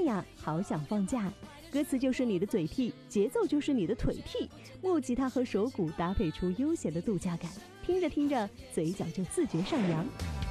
呀，好想放假。歌词就是你的嘴替，节奏就是你的腿替，木吉他和手鼓搭配出悠闲的度假感，听着听着，嘴角就自觉上扬。